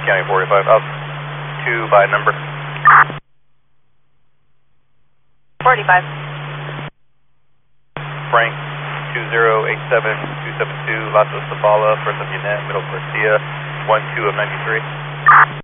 County 45, up 2 by number. 45. Frank 2087272, Lasso Zabala, first of Unet, middle Garcia, 12 of 93.